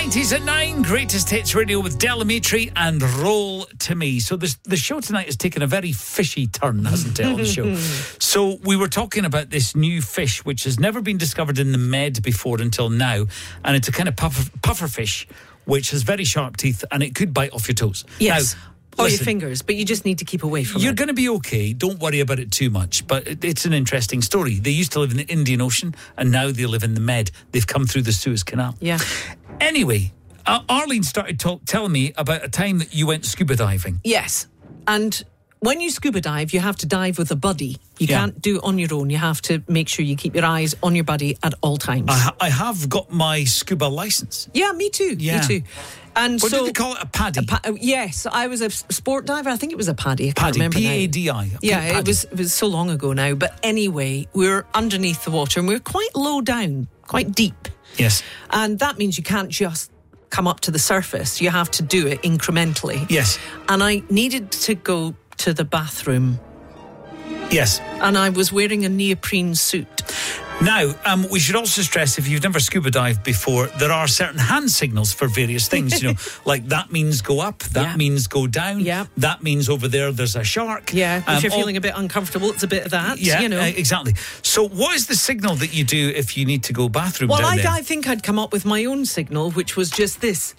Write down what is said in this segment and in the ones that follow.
90s at 9, Greatest Hits Radio with Del Amitri and Roll to Me. So the show tonight has taken a very fishy turn, hasn't it, on the show? So we were talking about this new fish which has never been discovered in the Med before until now, and it's a kind of puffer fish which has very sharp teeth and it could bite off your toes. Yes. Now, or listen, your fingers, but you just need to keep away from it. You're going to be okay. Don't worry about it too much. But it's an interesting story. They used to live in the Indian Ocean and now they live in the Med. They've come through the Suez Canal. Yeah. Anyway, Arlene started telling me about a time that you went scuba diving. Yes. And when you scuba dive, you have to dive with a buddy. You Yeah. can't do it on your own. You have to make sure you keep your eyes on your buddy at all times. I have got my scuba license. Yeah, me too. Yeah. Me too. And What so, did they call it? A paddy? yes, I was a sport diver. I think it was a paddy. I can't Paddy. remember now. P-A-D-I. Yeah, Paddy. it was so long ago now. But anyway, we're underneath the water and we're quite low down, quite deep. Yes. And that means you can't just come up to the surface. You have to do it incrementally. Yes. And I needed to go to the bathroom. Yes. And I was wearing a neoprene suit. Now, we should also stress, if you've never scuba dived before, there are certain hand signals for various things, like that means go up, that means go down, that means over there's a shark. Yeah, if you're feeling a bit uncomfortable, it's a bit of that, Yeah, exactly. So what is the signal that you do if you need to go bathroom Well, down there? I think I'd come up with my own signal, which was just this.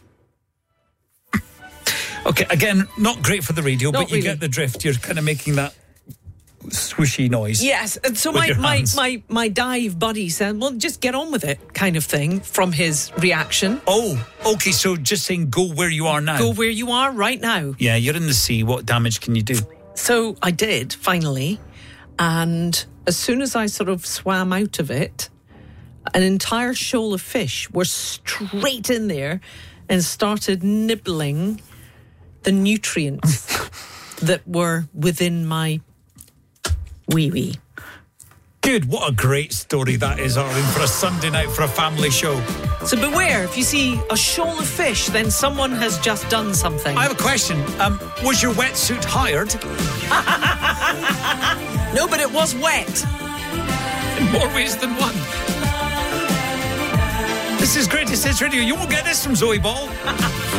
Okay, again, not great for the radio, Not but you really. get the drift. You're kind of making that swooshy noise. Yes, and so with your hands. my dive buddy said, well, just get on with it, kind of thing, from his reaction. Oh, okay, so just saying go where you are now. Go where you are right now. Yeah, you're in the sea. What damage can you do? So I did, finally. And as soon as I sort of swam out of it, an entire shoal of fish were straight in there and started nibbling the nutrients that were within my wee-wee. Good, what a great story that is, Arlene, for a Sunday night for a family show. So beware, if you see a shoal of fish, then someone has just done something. I have a question. Was your wetsuit hired? No, but it was wet. In more ways than one. This is Greatest Hits Radio. You won't get this from Zoe Ball.